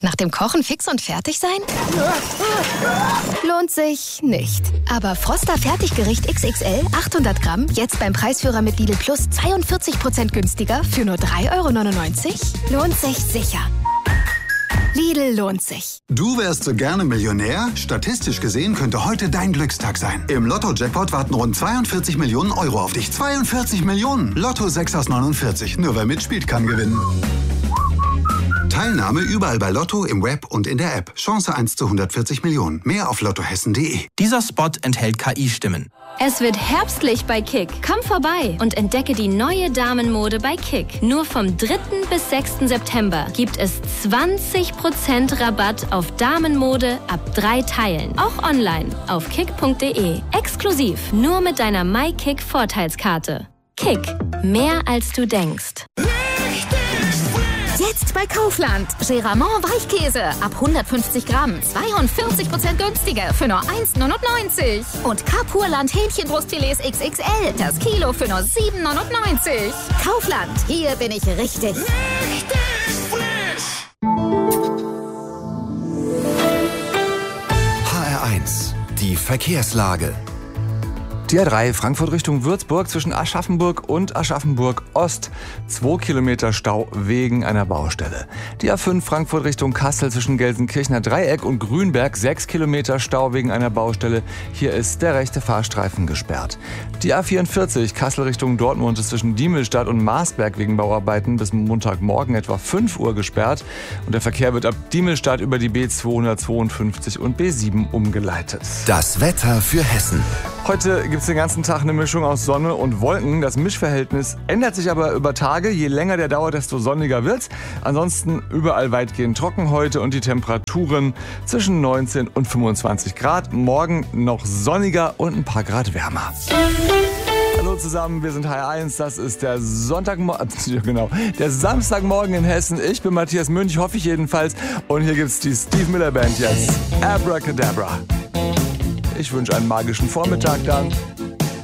Nach dem Kochen fix und fertig sein? Lohnt sich nicht. Aber Froster Fertiggericht XXL 800 Gramm jetzt beim Preisführer mit Lidl Plus 42% günstiger für nur 3,99 €? Lohnt sich sicher. Lidl lohnt sich. Du wärst so gerne Millionär? Statistisch gesehen könnte heute dein Glückstag sein. Im Lotto-Jackpot warten rund 42 Millionen Euro auf dich. 42 Millionen! Lotto 6 aus 49. Nur wer mitspielt, kann gewinnen. Teilnahme überall bei Lotto, im Web und in der App. Chance 1 zu 140 Millionen. Mehr auf lottohessen.de. Dieser Spot enthält KI-Stimmen. Es wird herbstlich bei Kick. Komm vorbei und entdecke die neue Damenmode bei Kick. Nur vom 3. bis 6. September gibt es 20% Rabatt auf Damenmode ab 3 Teilen. Auch online auf kick.de. Exklusiv nur mit deiner MyKick-Vorteilskarte. Kick. Mehr als du denkst. Jetzt bei Kaufland. Geramont Weichkäse ab 150 Gramm. 42% günstiger für nur 1,99 €. Und Kapurland Hähnchenbrustfilets XXL. Das Kilo für nur 7,99 €. Kaufland. Hier bin ich richtig. HR1. Die Verkehrslage. Die A3 Frankfurt Richtung Würzburg zwischen Aschaffenburg und Aschaffenburg Ost. 2 Kilometer Stau wegen einer Baustelle. Die A5 Frankfurt Richtung Kassel zwischen Gelsenkirchener Dreieck und Grünberg. 6 Kilometer Stau wegen einer Baustelle. Hier ist der rechte Fahrstreifen gesperrt. Die A44 Kassel Richtung Dortmund ist zwischen Diemelstadt und Marsberg wegen Bauarbeiten bis Montagmorgen etwa 5 Uhr gesperrt. Und der Verkehr wird ab Diemelstadt über die B252 und B7 umgeleitet. Das Wetter für Hessen. Heute gibt es den ganzen Tag eine Mischung aus Sonne und Wolken. Das Mischverhältnis ändert sich aber über Tage. Je länger der dauert, desto sonniger wird's. Ansonsten überall weitgehend trocken heute und die Temperaturen zwischen 19 und 25 Grad. Morgen noch sonniger und ein paar Grad wärmer. Hallo zusammen, wir sind HR1. Das ist der der Samstagmorgen in Hessen. Ich bin Matthias Münch, hoffe ich jedenfalls. Und hier gibt's die Steve Miller Band jetzt. Abracadabra. Ich wünsche einen magischen Vormittag dann.